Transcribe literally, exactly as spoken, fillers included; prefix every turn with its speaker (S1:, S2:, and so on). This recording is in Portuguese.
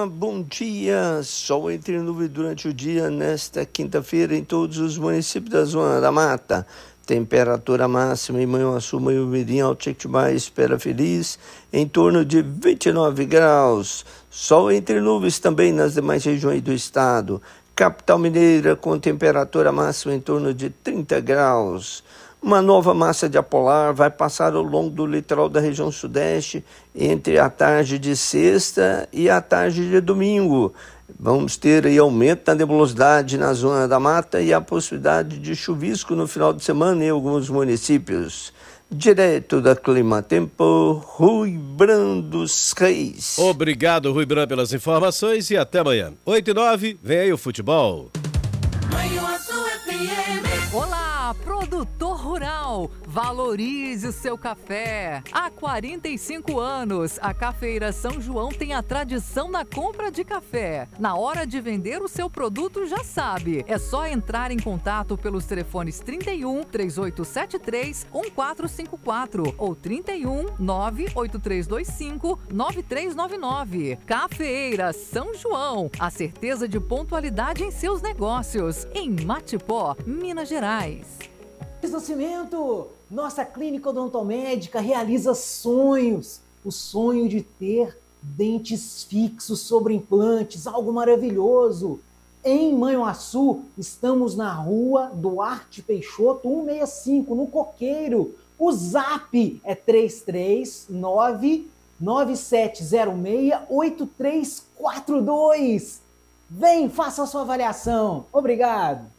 S1: bom dia. Sol entre nuvens durante o dia nesta quinta-feira em todos os municípios da Zona da Mata. Temperatura máxima em Manhuaçu, Manhumirim, Alto Jequitibá, Espera Feliz, em torno de vinte e nove graus. Sol entre nuvens também nas demais regiões do estado. Capital Mineira com temperatura máxima em torno de trinta graus. Uma nova massa de ar polar vai passar ao longo do litoral da região sudeste entre a tarde de sexta e a tarde de domingo. Vamos ter aí aumento da nebulosidade na zona da mata e a possibilidade de chuvisco no final de semana em alguns municípios. Direto da Clima Tempo, Rui Brando Reis.
S2: Obrigado, Rui Brando, pelas informações e até amanhã. oito e nove, vem aí o futebol.
S3: Olá, produtor rural, valorize o seu café. Há quarenta e cinco anos, a Cafeira São João tem a tradição na compra de café. Na hora de vender o seu produto, já sabe, é só entrar em contato pelos telefones trinta e um, três oito sete três, um quatro cinco quatro ou trinta e um, nove oito três dois cinco, nove três nove nove. Cafeira São João, a certeza de pontualidade em seus negócios, em Matipó, Minas Gerais.
S4: Nascimento, nossa clínica odontomédica realiza sonhos. O sonho de ter dentes fixos sobre implantes, algo maravilhoso. Em Manhuaçu, estamos na rua Duarte Peixoto, cento e sessenta e cinco, no Coqueiro. O zap é três três nove, nove sete zero seis, oito três quatro dois. Vem, faça a sua avaliação. Obrigado.